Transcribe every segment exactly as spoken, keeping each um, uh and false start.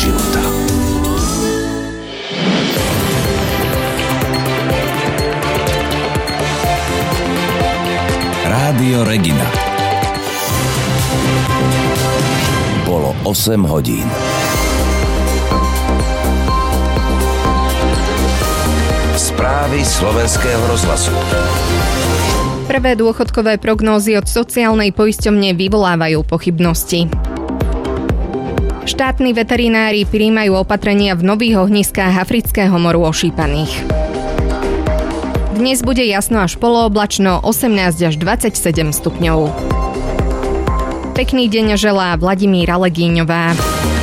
života. Rádio Regina. Bolo osem hodín. Správy slovenského rozhlasu. Prvé dôchodkové prognózy od sociálnej poisťovne vyvolávajú pochybnosti. Štátni veterinári prijímajú opatrenia v nových ohniskách afrického moru ošípaných. Dnes bude jasno až polooblačno, osemnásť až dvadsaťsedem stupňov. Pekný deň želá Vladimíra Legíňová.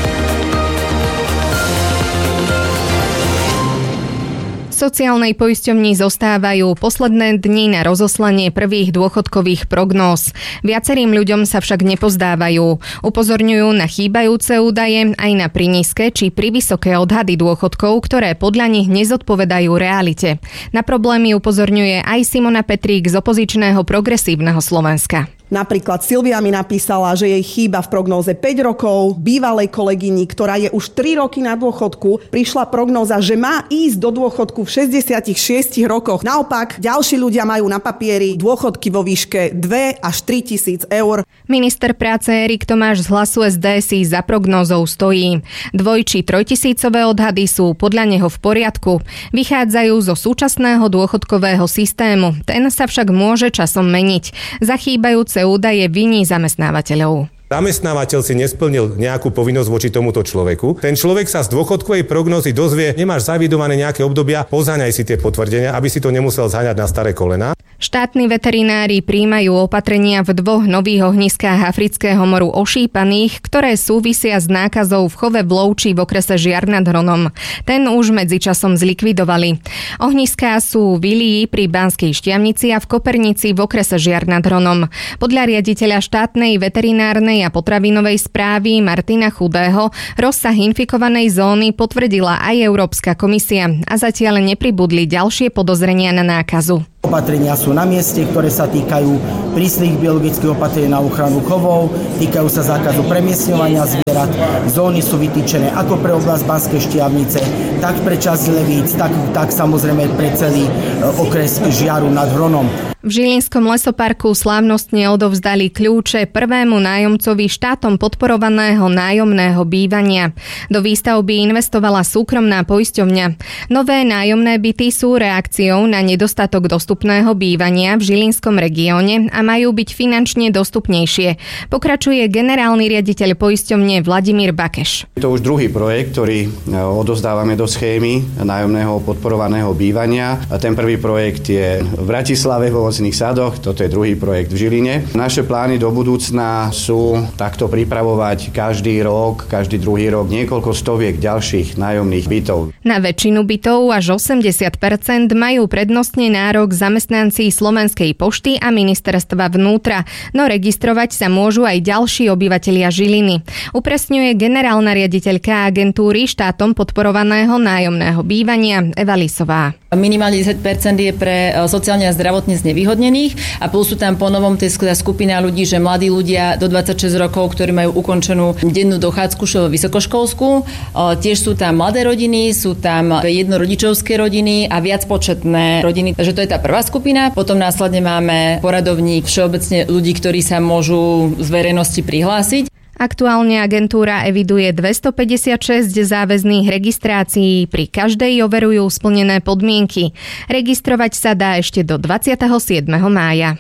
Sociálnej poisťovni zostávajú posledné dni na rozoslanie prvých dôchodkových prognóz. Viacerým ľuďom sa však nepozdávajú. Upozorňujú na chýbajúce údaje aj na prinízke či privysoké odhady dôchodkov, ktoré podľa nich nezodpovedajú realite. Na problémy upozorňuje aj Simona Petrík z opozičného Progresívneho Slovenska. Napríklad Silvia mi napísala, že jej chýba v prognóze päť rokov. Bývalej kolegyni, ktorá je už tri roky na dôchodku, prišla prognóza, že má ísť do dôchodku v šesťdesiatich šiestich rokoch. Naopak, ďalší ľudia majú na papieri dôchodky vo výške dva až tri tisíc eur. Minister práce Erik Tomáš z Hlasu es dé si za prognózou stojí. Dvoj- či trojtisícové odhady sú podľa neho v poriadku. Vychádzajú zo súčasného dôchodkového systému. Ten sa však môže časom meniť. Za chýbajúce údaje viní zamestnávateľov. Zamestnávateľ si nesplnil nejakú povinnosť voči tomuto človeku. Ten človek sa z dôchodkovej prognózy dozvie, nemáš zavidované nejaké obdobia, pozáňaj si tie potvrdenia, aby si to nemusel zháňať na staré kolená. Štátni veterinári prijímajú opatrenia v dvoch nových ohniskách afrického moru ošípaných, ktoré súvisia s nákazou v chove vlovčí v okrese Žiar nad Hronom. Ten už medzičasom zlikvidovali. Ohniská sú v Ilii pri Banskej Štiavnici a v Kopernici v okrese Žiar nad Hronom. Podľa riaditeľa štátnej veterinárnej a potravinovej správy Martina Chudého rozsah infikovanej zóny potvrdila aj Európska komisia a zatiaľ nepribudli ďalšie podozrenia na nákazu. Opatrenia sú na mieste, ktoré sa týkajú prísnych biologických opatrení na ochranu chovov, týkajú sa zákazu premiestňovania zvierat. Zóny sú vytýčené ako pre oblasť Banskej Štiavnice, tak pre časť Levíc, tak, tak samozrejme pre celý okres Žiaru nad Hronom. V Žilinskom lesoparku slávnostne odovzdali kľúče prvému nájomcovi štátom podporovaného nájomného bývania. Do výstavby investovala súkromná poisťovňa. Nové nájomné byty sú reakciou na nedostatok dostupného bývania v Žilinskom regióne a majú byť finančne dostupnejšie. Pokračuje generálny riaditeľ poisťovne Vladimír Bakeš. Je to už druhý projekt, ktorý odovzdávame do schémy nájomného podporovaného bývania. A ten prvý projekt je v Bratislave vo Ovocných sadoch, toto je druhý projekt v Žiline. Naše plány do budúcna sú takto pripravovať každý rok, každý druhý rok niekoľko stoviek ďalších nájomných bytov. Na väčšinu bytov až osemdesiat percent majú prednostne nárok zamestnanci Slovenskej pošty a ministerstva vnútra, no registrovať sa môžu aj ďalší obyvatelia Žiliny. Upresňuje generálna riaditeľka agentúry štátom podporovaného nájomného bývania Eva Lisová. Minimálne desať percent je pre sociálne a zdravotne znevýhodnených a plus sú tam po novom teda skupina ľudí, že mladí ľudia do dvadsaťšesť rokov, ktorí majú ukončenú dennú dochádzku vysokoškolskú. Tiež sú tam mladé rodiny, sú tam jednorodičovské rodiny a viacpočetné rodiny. Takže to je tá prvá skupina. Potom následne máme poradovník všeobecne ľudí, ktorí sa môžu z verejnosti prihlásiť. Aktuálne agentúra eviduje dvestopäťdesiatšesť záväzných registrácií, pri každej overujú splnené podmienky. Registrovať sa dá ešte do dvadsiateho siedmeho mája.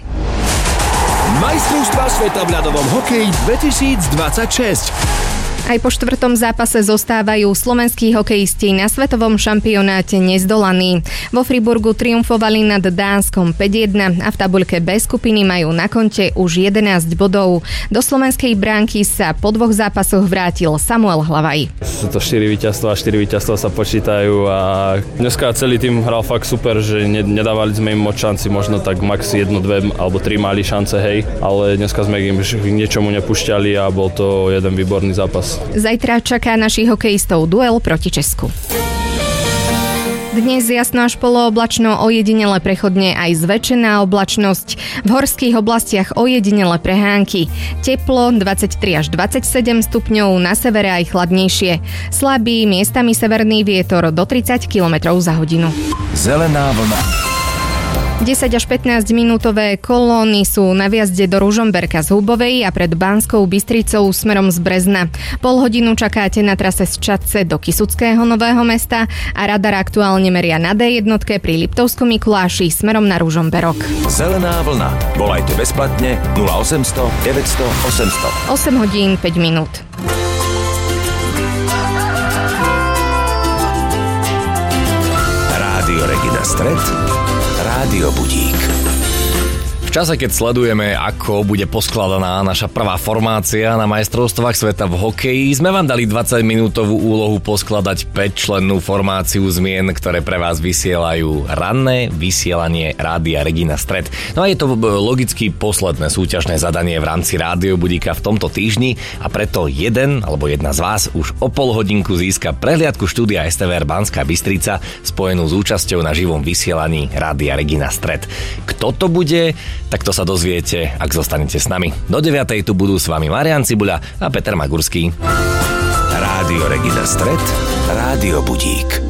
Majstrovstvá sveta v ľadovom hokeji dvetisícdvadsaťšesť. Aj po štvrtom zápase zostávajú slovenskí hokejisti na svetovom šampionáte nezdolaní. Vo Friburgu triumfovali nad Dánskom päť jedna a v tabuľke B skupiny majú na konte už jedenásť bodov. Do slovenskej bránky sa po dvoch zápasoch vrátil Samuel Hlavaj. Sú to štyri víťazstvá, štyri víťazstvá sa počítajú a dneska celý tým hral fakt super, že nedávali sme im moc šanci, možno tak max jedno, dve alebo tri mali šance, hej, ale dneska sme im niečomu nepúšťali a bol to jeden výborný zápas. Zajtra čaká našich hokejistov duel proti Česku. Dnes jasno až polooblačno, ojedinele prechodne aj zväčšená oblačnosť. V horských oblastiach ojedinele prehánky. Teplo dvadsaťtri až dvadsaťsedem stupňov, na severe aj chladnejšie. Slabý, miestami severný vietor do tridsať kilometrov za hodinu. Zelená vlna. desať až pätnásť minútové kolóny sú na viazde do Ružomberka z Hubovej a pred Banskou Bystricou smerom z Brezna. Pol hodinu čakáte na trase z Čadce do Kysuckého Nového Mesta a radar aktuálne meria na dé jednotke pri Liptovskom Mikuláši smerom na Ružomberok. Zelená vlna. Volajte bezplatne nula osemsto deväťsto osemsto. osem hodín päť minút. Rádio Regina Stret. Rádio Budík. V čase, keď sledujeme, ako bude poskladaná naša prvá formácia na majstrovstvách sveta v hokeji, sme vám dali dvadsaťminútovú úlohu poskladať päťčlennú formáciu zmien, ktoré pre vás vysielajú ranné vysielanie Rádia Regina Stret. No a je to logicky posledné súťažné zadanie v rámci Rádio Budíka v tomto týždni a preto jeden alebo jedna z vás už o pol hodinku získa prehliadku štúdia es té vé er Banská Bystrica spojenú s účasťou na živom vysielaní Rádia Regina Stret. Kto to bude? Tak to sa dozviete, ak zostanete s nami. Do deviatej tu budú s vami Marián Cibuľa a Peter Magurský. Rádio Regina Stret, Rádio Budík.